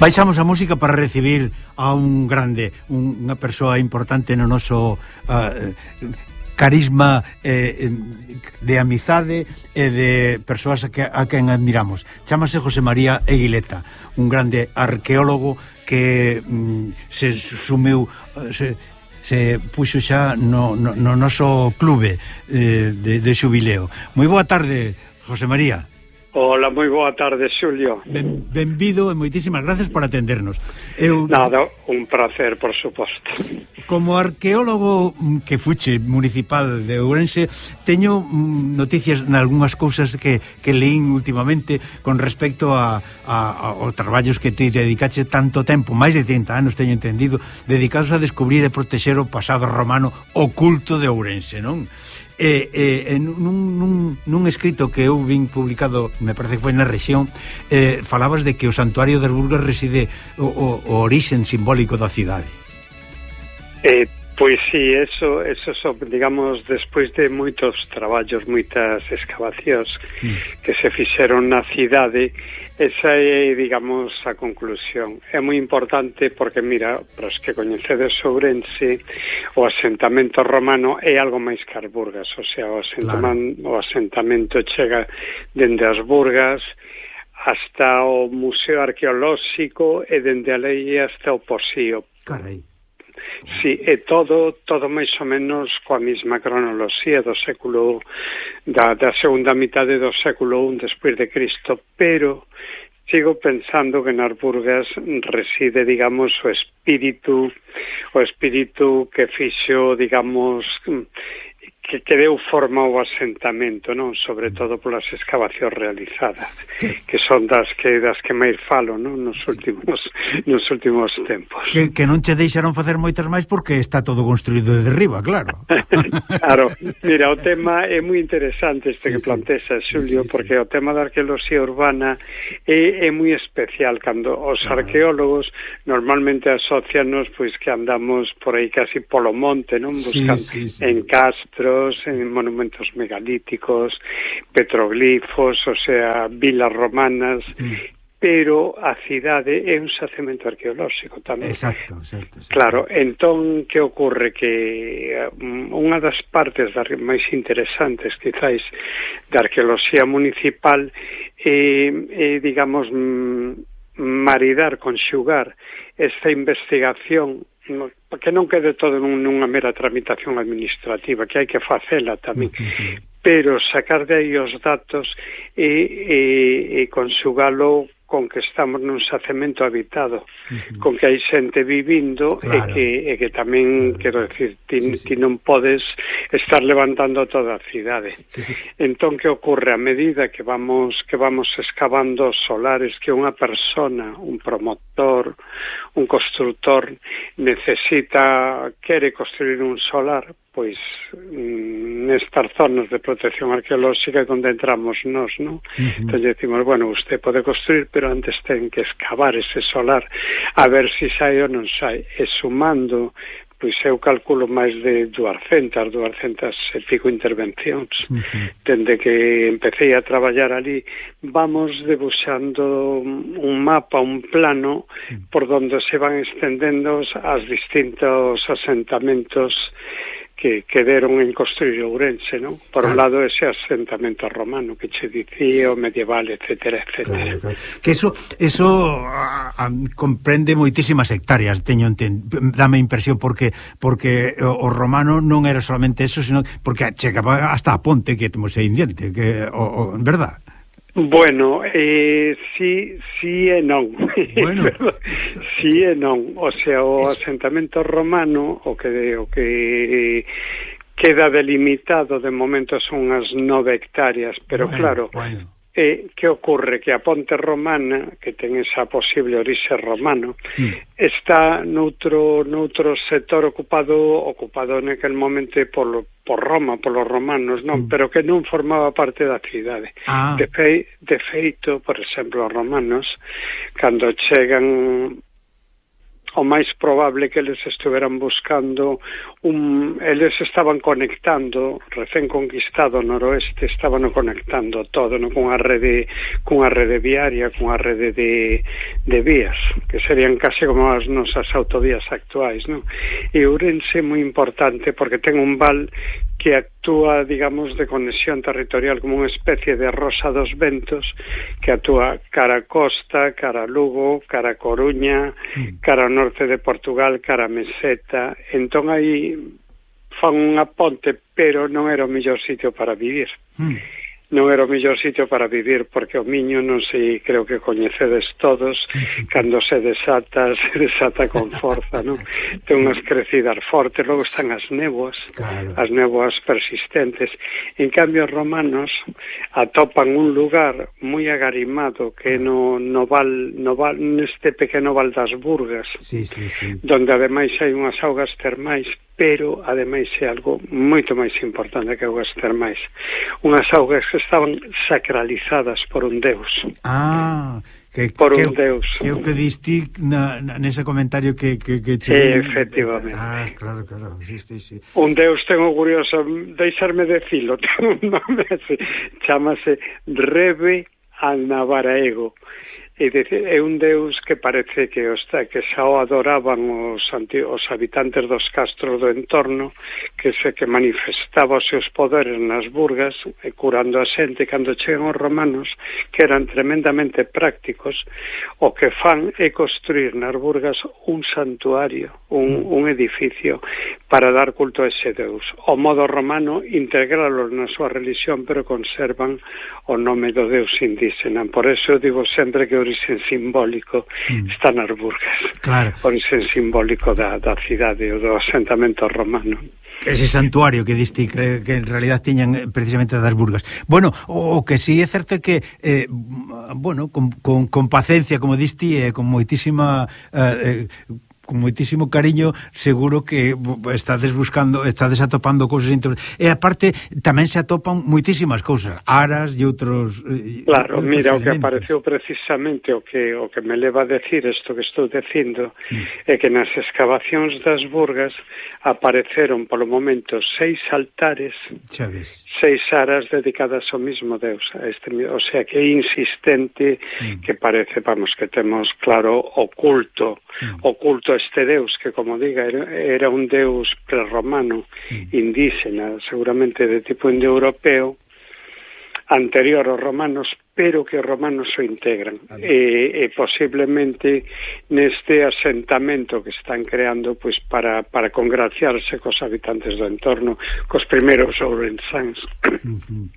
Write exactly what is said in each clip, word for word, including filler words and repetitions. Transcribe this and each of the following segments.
baixamos a música para recibir a un grande, un, unha persoa importante no noso uh, carisma eh, de amizade e de persoas a, que, a quen admiramos. Chámase José María Eguileta, un grande arqueólogo que mm, se sumeu se, se puxo xa no, no, no noso clube eh, de, de xubileo. Moi boa tarde, José María. Hola, moi boa tarde, Xulio. Ben, benvido e moitísimas gracias por atendernos. Eu, Nada, un placer, por suposto. Como arqueólogo que fuche municipal de Ourense, teño noticias nalgúnas cousas que, que leín últimamente con respecto a, a, a os traballos que te dedicache tanto tempo, máis de trinta anos teño entendido, dedicados a descubrir e protexer o pasado romano oculto de Ourense, non? E, e, nun, nun, nun escrito que eu vin publicado, me parece que foi na Rexión, eh, falabas de que o santuario das Burgas reside o, o, o orixen simbólico da cidade. Eh, pois sí, eso, eso son, digamos, despois de moitos traballos, moitas excavacións mm. que se fixeron na cidade, esa é, digamos, a conclusión. É moi importante porque, mira, para os que coñecedes Ourense, o asentamento romano é algo máis que as Burgas, o sea, o asentamento, claro. O asentamento chega dende as Burgas hasta o Museo Arqueolóxico e dende a lei hasta o Posío. Carai. Sí, é todo todo máis ou menos coa mesma cronoloxía do século da, da segunda mitade do século I despois de Cristo, pero sigo pensando que nas Burgas reside, digamos, o espírito o espírito que fixo, digamos, que, que deu forma ao asentamento, non? Sobre todo polas excavacións realizadas, que, que son das que das que máis falo, non? Nos últimos nos últimos tempos. Que, que non che deixaron facer moitas máis porque está todo construído de riba, claro. Claro, mira, o tema é moi interesante este sí, que plantexa, Xulio, sí, sí, porque sí. O tema da arqueoloxía urbana é, é moi especial cando os claro. Arqueólogos normalmente asocianos pois que andamos por aí casi polo monte, non? Buscando sí, sí, sí. En castro, en monumentos megalíticos, petroglifos, o sea, vilas romanas, mm. pero a cidade é un xacemento arqueolóxico tamén. Exacto, exacto, exacto. Claro, entón, que ocorre? Que unha das partes máis interesantes, quizáis, da arqueoloxía municipal é, é digamos, maridar, conxugar esta investigación que non quede todo nunha mera tramitación administrativa, que hai que facela tamén, uh-huh. pero sacar de aí os datos e, e, e consugalo con que estamos nun xacemento habitado, uh-huh. con que hai xente vivindo, claro. e, que, e que tamén, claro. Quero decir, ti, sí, sí. ti non podes estar levantando toda a cidade. Sí, sí. Entón, que ocorre? A medida que vamos que vamos excavando solares, que unha persona, un promotor, un constructor necesita, quere construir un solar, pois nestas zonas de protección arqueolóxica é onde entramos nós, non? Uh-huh. Entón decimos, bueno, usted pode construir, pero antes ten que excavar ese solar a ver se si sai ou non sai, e sumando, pois eu calculo máis de duascentas, duascentas e pico intervencións. Uh-huh. Dende que empecé a traballar ali, vamos debuxando un mapa, un plano, uh-huh. por donde se van estendendo as distintos asentamentos que, que deron en construir Ourense, non? Por claro. Un lado ese asentamento romano que che dicía, o medieval, etcétera, etcétera. Claro, claro. Que eso eso a, a, comprende moitísimas hectáreas, teño enten, dame impresión, porque porque o, o romano non era solamente eso, sino porque chegaba hasta a ponte que temos aí en diante, que o, o, verdad? Bueno, eh, sí, sí e non. Bueno. Sí e non. O sea, o asentamento romano, o que o que queda delimitado de momento son as nove hectáreas, pero bueno, claro, bueno. Eh, que ocorre? Que a ponte romana, que ten esa posible orixe romano, mm. está noutro, noutro sector ocupado ocupado naquel momento por, por Roma, polos romanos, non? Mm. Pero que non formaba parte da cidade. Ah. De, fei, de feito, por exemplo, os romanos, cando chegan, o máis probable que eles estuveran buscando un, eles estaban conectando, recén conquistado o noroeste, estaban conectando todo, non? Cunha rede, cunha rede viaria, cunha rede de, de vías, que serían case como as nosas autovías actuais, non? E Ourense é moi importante porque ten un val que actúa, digamos, de conexión territorial como unha especie de rosa dos ventos que actúa cara a Costa, cara a Lugo, cara a Coruña, cara ao norte de Portugal, cara a Meseta. Entón aí fan unha ponte, pero non era o mellor sitio para vivir. Mm. Non era o mellor sitio para vivir porque o Miño, non sei, creo que coñecedes todos, cando se desata, se desata con forza, non? Ten unhas crecidas fortes, logo están as néboas, claro. As néboas persistentes. En cambio, os romanos atopan un lugar moi agarimado que no, no val, no val, neste pequeno val das Burgas, sí, sí, sí. Donde ademais hai unhas augas termais, pero ademais é algo moito máis importante que augas termais. Unhas augas que estaban sacralizadas por un deus. Ah, que, por que, un deus. Que o que diste na, na, nese comentario que... que, que sí, efectivamente. Ah, claro, claro, sí, sí, sí. Un deus, tengo curioso, deixarme decilo, ten un nome así, chamase Rebe al Navaraego. E decir, é un deus que parece que os, que xa o adoraban os, os habitantes dos castros do entorno, que se que manifestaba os seus poderes nas burgas, e curando a xente. Cando chegan os romanos, que eran tremendamente prácticos, o que fan é construir nas burgas un santuario, un, un edificio, para dar culto a ese deus. O modo romano, integralos na súa religión, pero conservan o nome do deus indígena. Por eso digo sempre que o origen simbólico mm. está nas burgas. Claro. O origen simbólico da, da cidade ou do asentamento romano. Ese santuario que diste que, que en realidad tiñan precisamente das burgas. Bueno, o, o que sí é certo é que eh, bueno, con, con, con paciencia, como diste, e eh, con moitísima eh, eh, con moitísimo cariño, seguro que estades buscando, estades atopando cousas interesantes. E aparte tamén se atopan moitísimas cousas, aras e outros eh, Claro, outros mira, elementos. O que apareceu precisamente o que o que me leva a decir isto que estou dicindo mm. é que nas excavacións das burgas apareceron polo momento seis altares, Chaves. seis aras dedicadas ao mismo deus, a este, o sea que é insistente, mm. que parece, vamos, que temos claro oculto, mm. oculto este deus, que como diga era, era un deus prerromano, mm. indígena, seguramente de tipo indoeuropeo, anterior aos romanos, pero que os romanos o integran. E, e posiblemente neste asentamento que están creando pois para, para congraciarse cos habitantes do entorno, cos primeiros ourensáns. Uh-huh.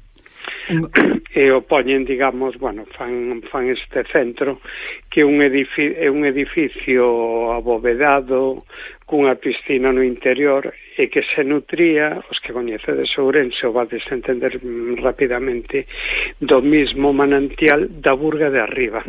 E o poñen, digamos, bueno, fan, fan este centro que un edificio, é un edificio abovedado cunha piscina no interior e que se nutría, os que coñecedes Ourense o vades entender rapidamente, do mismo manantial da burga de arriba.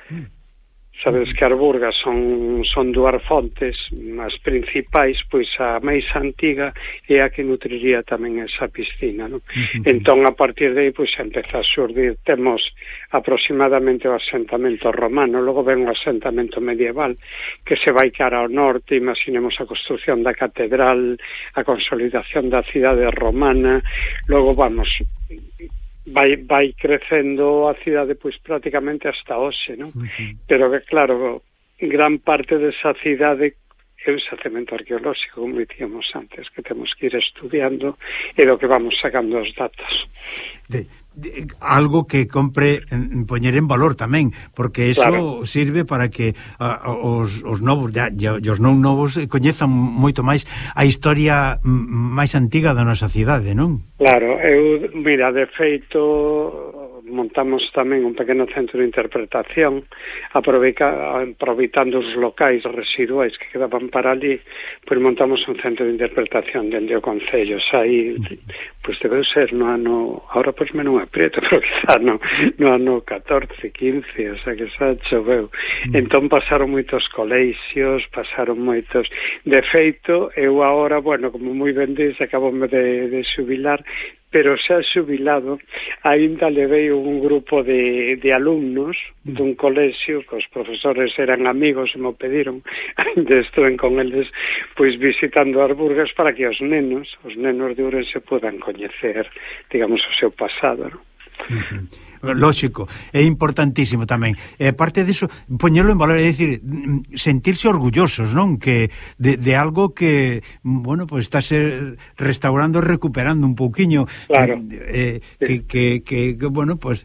Sabes que as burgas son, son dúas fontes, as principais, pois a máis antiga é a que nutriría tamén esa piscina, non? Uh-huh. Entón, a partir de aí, pois empeza a xurdir. Temos aproximadamente o asentamento romano, logo ven o asentamento medieval, que se vai cara ao norte, imaginemos a construción da catedral, a consolidación da cidade romana, logo vamos... vai vai crecendo a cidade pois prácticamente hasta hoxe, non? Uh-huh. Pero que claro, gran parte desa cidade é un xacemento arqueolóxico, como dicíamos antes, que temos que ir estudiando e do que vamos sacando os datos. De, de, algo que compre en, poñer en valor tamén, porque eso claro. Sirve para que a, os, os novos, ya, ya, os non novos coñezan moito máis a historia máis antiga da nosa cidade, non? Claro, eu, mira, de feito montamos tamén un pequeno centro de interpretación aproveitando os locais residuais que quedaban para ali, pois montamos un centro de interpretación dende o Concello. Aí, pois debeu ser no ano, ahora pois me non aprieto, pero quizá no, no ano catorce, quince, o sea que xa choveu. Entón pasaron moitos colexios, pasaron moitos, de feito eu agora, bueno, como moi ben dis, acabome de, de xubilar, pero xa xubilado, ainda levei un grupo de, de alumnos dun colexio, que os profesores eran amigos e me pediron, ainda estuven con eles, pois visitando as burgas para que os nenos, os nenos de Ourense podan coñecer, digamos, o seu pasado, non? Uh-huh. lógico, é importantísimo tamén. E parte diso, poñelo en valor, é dicir, sentirse orgullosos, non? Que de, de algo que, bueno, pues estáse restaurando, recuperando un pouquiño, claro. eh, que, que, que, que, bueno, pues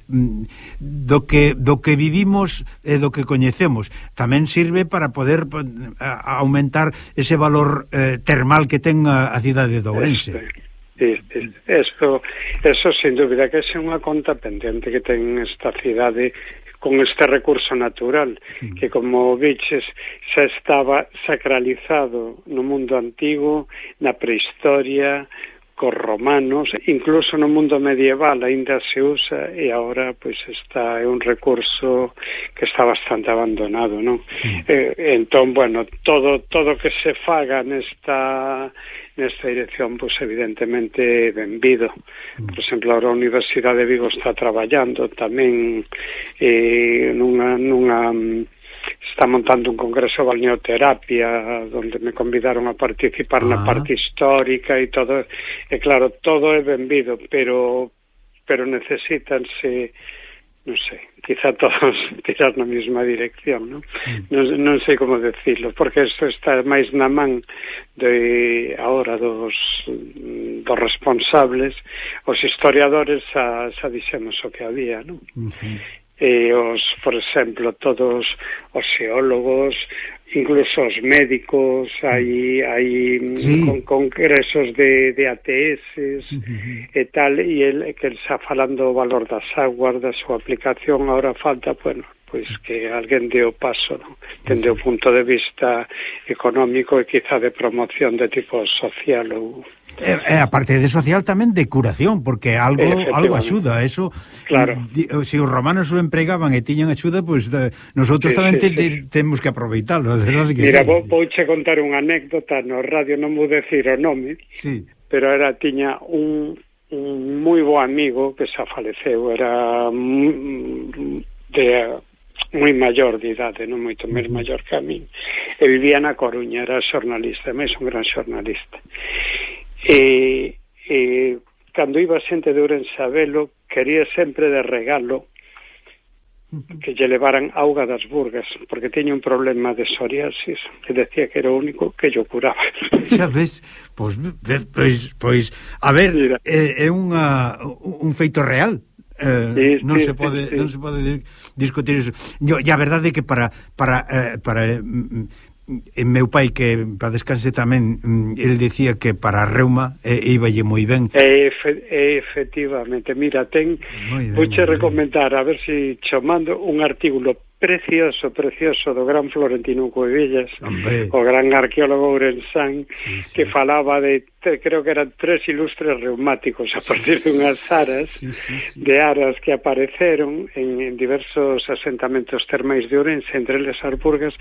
do que do que vivimos e do que coñecemos. Tamén sirve para poder a, aumentar ese valor eh, termal que ten a, a cidade de Ourense. Este. Eso, eso sin dúbida que é unha conta pendente que ten esta cidade con este recurso natural que, como biches, xa estaba sacralizado no mundo antigo, na prehistoria, cos romanos, incluso no mundo medieval aínda se usa, e agora pois está é un recurso que está bastante abandonado, non? Sí. Eh, entón, bueno, todo todo que se faga nesta nesta dirección, pois evidentemente benvido. Por exemplo, ahora a Universidade de Vigo está traballando tamén eh, nunha nunha está montando un congreso de balneoterapia onde me convidaron a participar ah. na parte histórica e todo, e claro, todo é benvido, pero pero necesítanse, non sei, quizá todos tirar na mesma dirección, non? Mm. Non, non sei como decirlo, porque isto está máis na man de ahora dos dos responsables, os historiadores xa, xa dixemos o que había, non? Uh-huh. E os, por exemplo, todos os xeólogos, incluso os médicos, hai hai sí. con congresos de, de A T S uh-huh. e tal, e el que el xa falando do valor das aguas, da súa aplicación, ahora falta, bueno, pois que alguén dé o paso, non? Dende o punto de vista económico e quizá de promoción de tipo social ou E, e a parte de social tamén de curación, porque algo algo axuda, eso. Claro. Se os romanos o empregaban e tiñan axuda, pois pues, nosotros sí, tamén sí, te, sí. Te, temos que aproveitarlo, de verdade que Mira, sí. vou, vouche contar unha anécdota no radio, non vou decir o nome, sí. pero era tiña un, un moi bo amigo que xa faleceu, era de moi maior de idade, non moito máis maior que a min, e vivía na Coruña, era xornalista, máis un gran xornalista. E, e cando iba xente de Ourense a velo, quería sempre de regalo que lle levaran auga das Burgas, porque tiña un problema de psoriasis, que decía que era o único que yo curaba. Xa ves, pois, pois, pois a ver, é, é unha, un feito real. Eh, sí, non sí, se pode sí, sí. non se pode discutir eso. Yo, e a verdade é que para para eh, para eh, en meu pai, que para descanse tamén, el decía que para a reuma eh, íballe moi ben. E, e, efectivamente, mira, ten vouche recomendar, a ver se si chamando un artículo precioso, precioso do gran Florentino Cuevillas, Hombre. o gran arqueólogo ourensán, sí, sí, que sí. falaba de, creo que eran tres ilustres reumáticos a partir de unhas aras, sí, sí, sí. de aras que apareceron en, en diversos asentamentos termais de Ourense, entre eles as Burgas,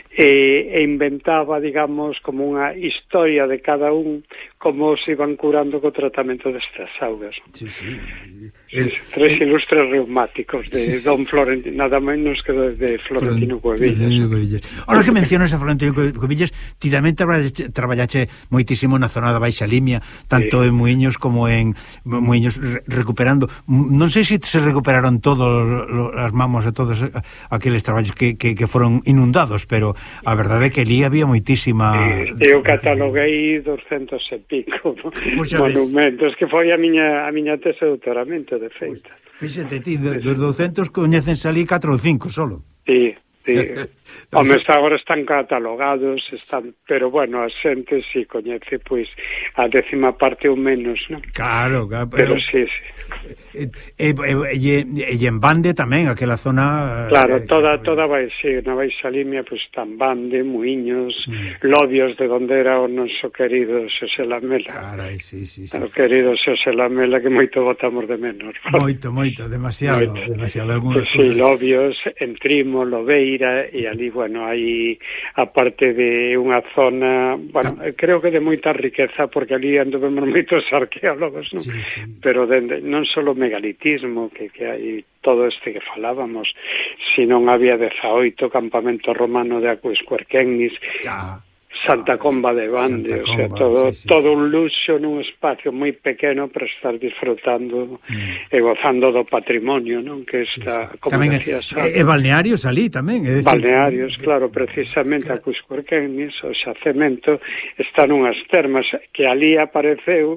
e, e inventaba, digamos, como unha historia de cada un, como se iban curando co tratamento destas augas. Sí, sí. El, tres el, ilustres reumáticos de sí, sí. Don Florentino, nada menos que de Florentino Cuevillas. Ahora que mencionas a Florentino Cuevillas, ti tamén traballache, traballache moitísimo na zona da Baixa Limia, tanto sí. en Muiños como en Muiños, recuperando, non sei se se recuperaron todos as mamos e todos aqueles traballos que, que, que foron inundados, pero a verdade é que ali había moitísima... Sí, eu cataloguei doscientos e pico pues monumentos, ves. Que foi a miña, a miña tese de doutoramento, de feita. Fíxate ti, dos douscentos coñecense ali catro ou cinco solo. Sí, sí. Home, está, agora están catalogados, están, pero bueno, a xente si coñece, pois, a décima parte ou menos, non? Claro, claro. Pero, pero sí, sí. E, e, e, e en Bande tamén, aquela zona... Claro, eh, toda, toda vai, sí, na Baixa Limia, pois, están Bande, Muiños, mm. Lodios, de donde era o noso querido Xosé Lamela. Carai, sí, sí, sí. O querido Xosé Lamela, que moito botamos de menos. Moito, moito, demasiado, moito. demasiado. Pues sí, Lodios, Entrimo, Lobeira, e ali, bueno, hai a parte de unha zona, bueno, ah. creo que de moita riqueza, porque ali anduvemos moitos arqueólogos, non? Sí, sí. Pero de, non só megalitismo, que, que hai todo este que falábamos, sino había dezaoito campamento romano de Aquiscuerquennis, ah. Santa Comba de Bande, Santa o sea, Comba, todo, sí, sí, todo un luxo nun espacio moi pequeno para estar disfrutando mm. e gozando do patrimonio, non? Que está, sí, sí. Como tamén decías, e, e balnearios ali tamén, é decir, balnearios, que, claro, precisamente que... a Cuscorquenis, o xacemento está nunhas termas que ali apareceu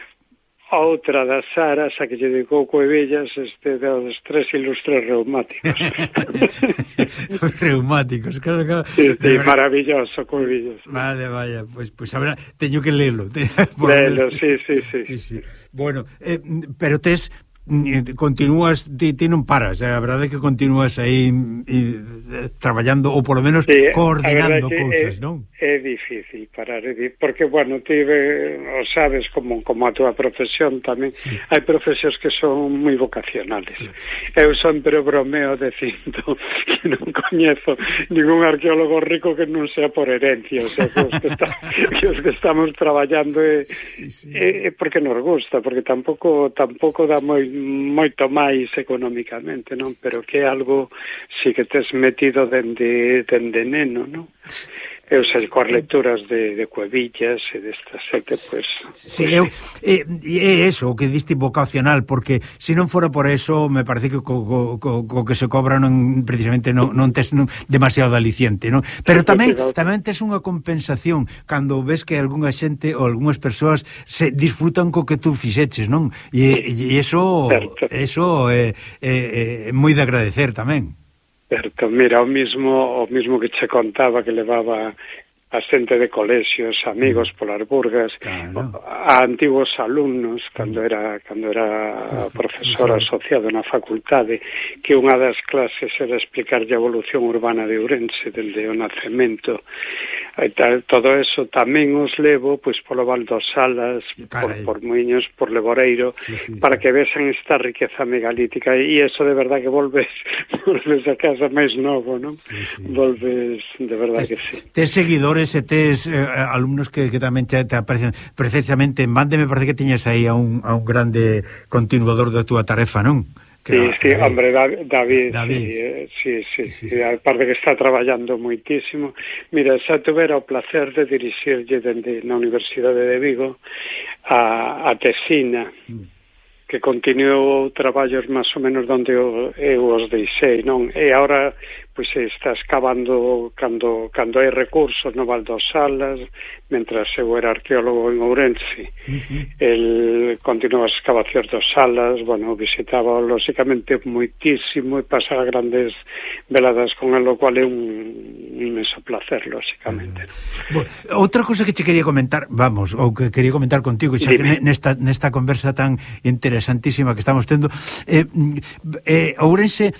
outra das aras a que lle dedicou Cuevillas, este, dos tres ilustres reumáticos. Reumáticos, claro, claro. Sí, sí, maravilloso, Cuevillas. Vale, vaya, pois pues, pues habrá, teño que lelo. Lelo, sí, sí, sí. sí, sí. Bueno, eh, pero tes continúas, ti, ti non paras, eh? A verdade é que continúas aí e, traballando, ou polo menos sí, coordinando cousas, é, non? É difícil parar, é difícil, porque, bueno, ti o sabes, como, como a túa profesión tamén, sí. Hai profesións que son moi vocacionales. Sí. Eu sempre bromeo dicindo que non coñezo ningún arqueólogo rico que non sea por herencia, o sea, que os que, está, que, os que estamos traballando é, sí, sí. é, é porque nos gusta, porque tampouco tampouco dá moi moito máis económicamente, non? Pero que é algo si que tes metido dende, dende neno, non? Eu sei, coas lecturas de, de Cuevillas e desta xente, pois... Sí, pues, eu, é, é eso, o que diste vocacional, porque se non fora por eso, me parece que co, co, co, co que se cobra non, precisamente non, non tes non, demasiado aliciente, non? Pero tamén tamén tes unha compensación cando ves que algunha xente ou algunhas persoas se disfrutan co que tú fixeches, non? E, e eso, eso é, é, é moi de agradecer tamén. Certo, mira, o mismo o mismo que che contaba que levaba a xente de colexios, amigos polas Burgas, claro. A antigos alumnos cando era cando era profesor asociado na facultade, que unha das clases era explicar a evolución urbana de Ourense dende o nacemento e tal, todo eso tamén os levo pois polo Val dos Salas, por, por Muiños, por Leboreiro, sí, sí, para que vexan esta riqueza megalítica e eso de verdad que volves volves a casa máis novo, non? Sí, sí. Volves, de verdad tes, que sí. Tes seguidores e tes eh, alumnos que, que tamén te, te aparecen precisamente en Bande, me parece que tiñas aí a un, a un grande continuador da túa tarefa, non? Sí, sí, hombre, David, David. Sí, sí, sí, sí, sí, aparte que está traballando moitísimo. Mira, xa tuvera o placer de dirixirlle dende na Universidade de Vigo a, a Tesina, mm. que continuou traballos máis ou menos onde eu, eu os deixei, non? E agora pois está excavando cando cando hai recursos no Val dos Salas, mentras eu era arqueólogo en Ourense. Uh-huh. El continua as excavacións dos Salas, bueno, visitaba lógicamente moitísimo e pasaba grandes veladas con el, lo cual é un inmenso placer, lógicamente. Uh-huh. Bueno, outra cosa que che quería comentar, vamos, ou que quería comentar contigo, xa Dime. que nesta, nesta conversa tan interesantísima que estamos tendo, eh, eh, Ourense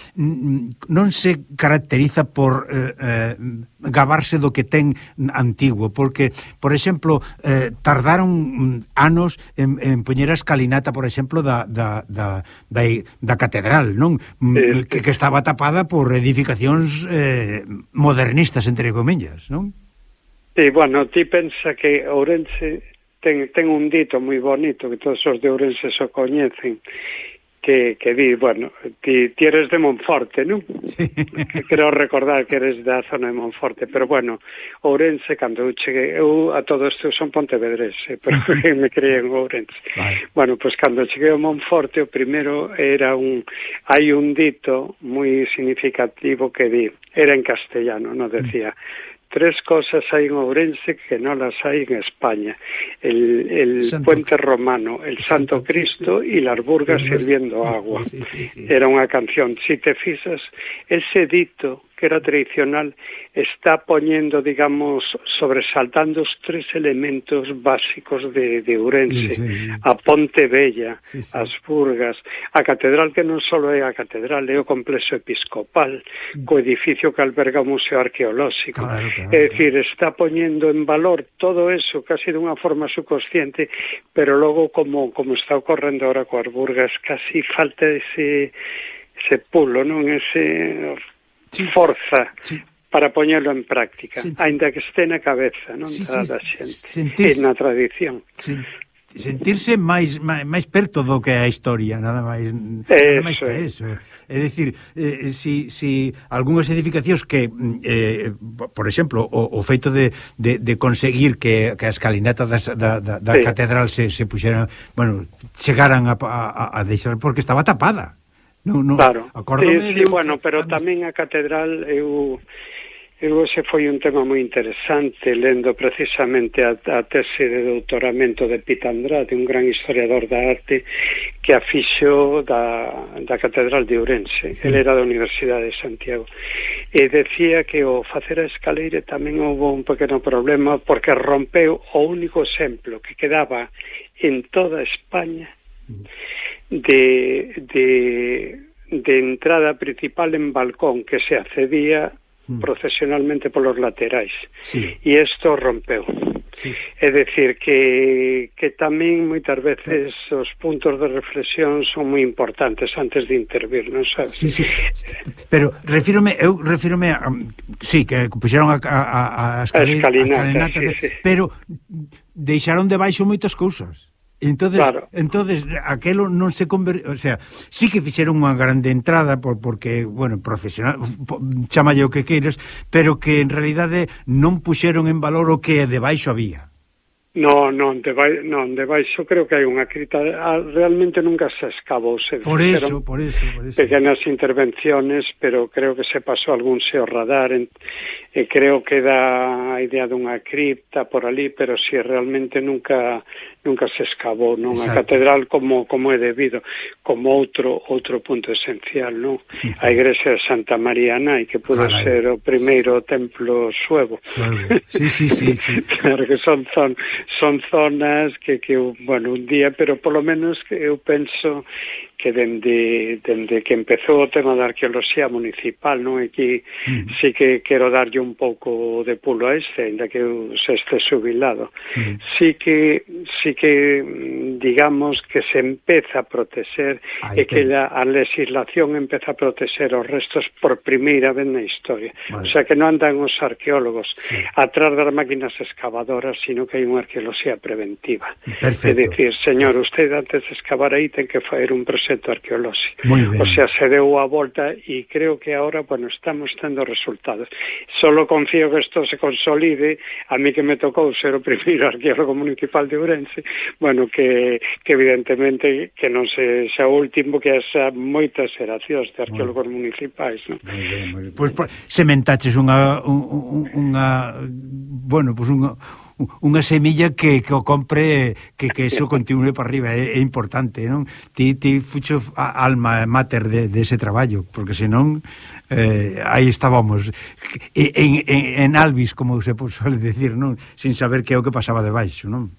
non se caracteriza por eh, eh, gabarse do que ten antigo, porque, por exemplo, eh, tardaron anos en, en poñer a escalinata, por exemplo, da, da, da, da, da catedral, non? Sí, que, que estaba tapada por edificacións eh, modernistas, entre comillas, non? Sí, bueno, ti pensa que Ourense ten, ten un dito moi bonito, que todos os de Ourense so coñecen, que, que di, bueno, ti, ti eres de Monforte, non? Sí. Creo recordar que eres da zona de Monforte, pero bueno, Ourense, cando eu cheguei, eu a todo isto son pontevedrese, pero me criei en Ourense. Vale. Bueno, pois pues, cando cheguei a Monforte, o primeiro era un, hai un dito moi significativo que di, era en castellano, non decía, tres cosas hai en Ourense que non las hai en España. El, el puente romano, el Santo Cristo y las Burgas sirviendo agua. Sí, sí, sí. Era unha canción. Si te fixas, ese dito que era tradicional está poñendo, digamos, sobresaltando os tres elementos básicos de, de Ourense. Sí, sí, sí. A Ponte Vella, sí, sí. As Burgas, a catedral que non só é a catedral, é o complexo episcopal, co edificio que alberga o Museo Arqueolóxico. Claro, claro, é dicir, está poñendo en valor todo eso casi dunha forma subconsciente, pero logo como, como está ocorrendo ahora coas Burgas, casi falta ese, ese pulo, non? Ese... Sí, forza sí. para poñelo en práctica, sí. Ainda que este na cabeza, non? Sí, da, da xente, sí, e na tradición. Sí. sentirse máis, máis máis perto do que a historia, nada máis, nada máis que eso. É dicir, eh, si, si algunhas edificacións que, eh, por exemplo, o, o feito de, de, de conseguir que, que a escalinata das, da, da, da sí. catedral se, se puxeran, bueno, chegaran a, a, a deixar, porque estaba tapada. No, no, claro, sí, sí, de... bueno, pero tamén a catedral eu... Eu ese foi un tema moi interesante, lendo precisamente a, a tese de doutoramento de Pita Andrade, un gran historiador da arte que a fixo da, da Catedral de Ourense. Sí. Ele era da Universidade de Santiago. E decía que o facer a escaleira tamén houve un pequeno problema porque rompeu o único exemplo que quedaba en toda España de, de, de entrada principal en balcón que se accedía procesionalmente polos laterais. Sí. E isto rompeu. Sí. É dicir que, que tamén moitas veces os puntos de reflexión son moi importantes antes de intervir, non sabes? Sí, sí. Pero refírome, eu refírome a, sí, que puxeron a, a, a, escalinata, a escalinata, sí, sí. Pero deixaron debaixo moitas cousas. Entonces, claro. entonces aquelo non se conver... o sea, sí que fixeron unha grande entrada por, porque, bueno, profesional, chamalle o que queiras, pero que en realidade non puxeron en valor o que debaixo había. No, non, debaixo, non, debaixo creo que hai unha crita, realmente nunca se escavou, se por eso, por eso, por eso. Pequenas intervenciones, pero creo que se pasou algún seo radar, en, e creo que dá a idea dunha cripta por ali, pero si realmente nunca nunca se escavou, non? Exacto. A catedral como como é debido, como outro outro punto esencial, non? Sí. A igrexa de Santa María Nai, que pudo Caray. ser o primeiro templo suevo. Suevo. Sí, sí, sí, sí. Claro que son zon, son zonas que, que, bueno, un día, pero polo menos que eu penso que dende, dende que empezou o tema da arqueoloxía municipal, non? Aquí mm. sí que quero darlle un pouco de pulo a este, ainda que eu se este xubilado. Mm. Sí que sí que digamos que se empeza a proteger Ahí e que la, a legislación empeza a proteger os restos por primeira vez na historia. Vale. O sea, que non andan os arqueólogos sí. atrás das máquinas excavadoras, sino que hai unha arqueoloxía preventiva. Perfecto. É dicir, señor, usted antes de excavar aí ten que facer un proxecto arqueolóxico. O sea, se deu a volta e creo que ahora, bueno, estamos tendo resultados. Solo confío que isto se consolide. A mí que me tocou ser o primeiro arqueólogo municipal de Ourense, bueno, que, que evidentemente que non se xa o último, que xa moitas xeracións de arqueólogos bueno. municipais, non? Moi ben, moi ben. Pois pues, sementaches unha unha bueno, pois pues unha unha semilla que, que o compre, que, que eso continue para arriba, é, é importante, non? Ti, ti fucho a alma mater de, de ese traballo, porque senón eh, aí estábamos en, en, en Alvis, como se suele decir, non? Sin saber que é o que pasaba debaixo, non?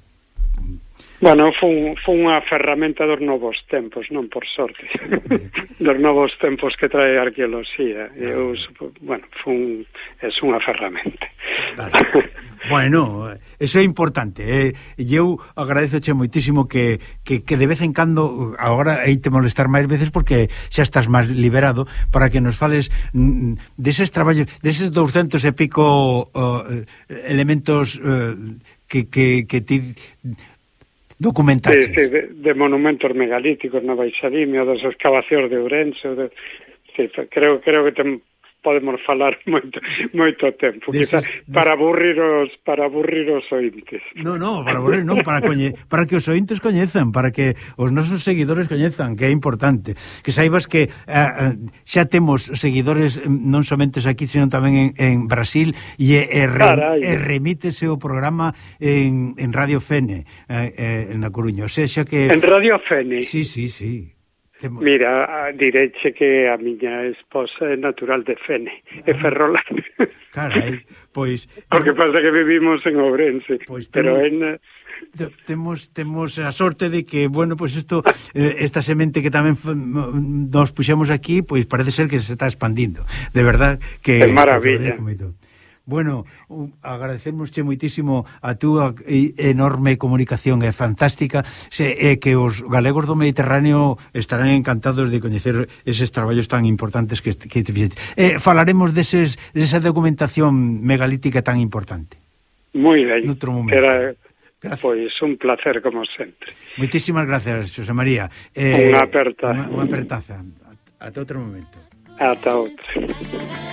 Bueno, foi, foi unha ferramenta dos novos tempos, non por sorte. Dos novos tempos que trae a arqueoloxía. Eu, bueno, foi un, é unha ferramenta. Vale. Bueno, eso é importante, eh? E eu agradezoche moitísimo que, que, que de vez en cando, agora hai te molestar máis veces porque xa estás máis liberado, para que nos fales mm, deses traballos, deses douscentos e pico uh, elementos uh, que, que, que ti documentaches. Sí, sí, de, de monumentos megalíticos na Baixadimia, das excavacións de Ourense, de, sí, creo, creo que ten podemos falar moito moito tempo, quizás para aburrir os para aburrir os ointes. No, no, para aburrir, non, para coñe, para que os ointes coñezan, para que os nosos seguidores coñezan, que é importante. Que saibas que uh, xa temos seguidores non somente aquí, sino tamén en, en Brasil e, e, re, e remítese o programa en, en Radio Fene, eh, eh, en A Coruña. O sea, xa que en Radio Fene. Sí, sí, sí. Mira, direche que a miña esposa é natural de Fene, ah, é ferrolana. Carai, pois... Porque pasa que vivimos en Ourense, pois pero en... Temos temos a sorte de que, bueno, pois isto, eh, esta semente que tamén nos puxemos aquí, pois parece ser que se está expandindo. De verdad que... É maravilla. Bueno, agradecemosche moitísimo a túa enorme comunicación, é fantástica, se, é que os galegos do Mediterráneo estarán encantados de coñecer eses traballos tan importantes que, que te fixetes. Eh, falaremos deses, desa documentación megalítica tan importante. Moi ben. Noutro momento. Era, Gracias. Pois un placer como sempre. Moitísimas gracias, Xosé María. Eh, unha aperta. Unha, unha apertaza. Ata outro momento. Ata outro.